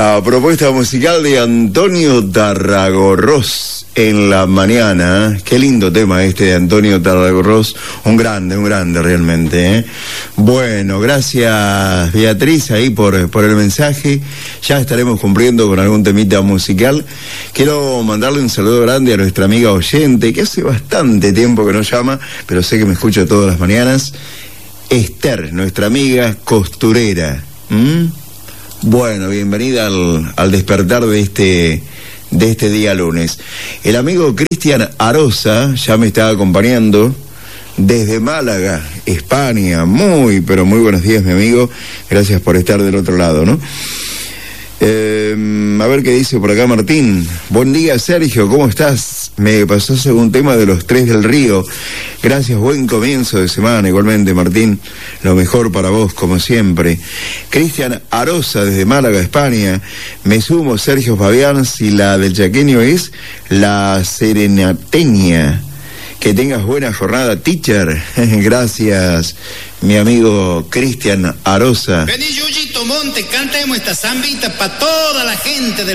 La propuesta musical de Antonio Tarragorros en la mañana. Qué lindo tema este de Antonio Tarragorros. Un grande realmente, ¿eh? Bueno, gracias Beatriz ahí por el mensaje. Ya estaremos cumpliendo con algún temita musical. Quiero mandarle un saludo grande a nuestra amiga oyente, que hace bastante tiempo que no llama, pero sé que me escucha todas las mañanas. Esther, nuestra amiga costurera. Bueno, bienvenida al despertar de este día lunes. El amigo Cristian Arosa ya me está acompañando desde Málaga, España. Muy, pero muy buenos días, mi amigo. Gracias por estar del otro lado, ¿no? A ver qué dice por acá Martín. Buen día, Sergio, ¿cómo estás? Me pasó un tema de los Tres del Río. Gracias, buen comienzo de semana. Igualmente, Martín, lo mejor para vos, como siempre. Cristian Arosa, desde Málaga, España. Me sumo, Sergio Fabián, si la del chaqueño es la serenateña. Que tengas buena jornada, teacher. Gracias, mi amigo Cristian Arosa. Vení, Yuyito Monte, cantemos esta zambita para toda la gente del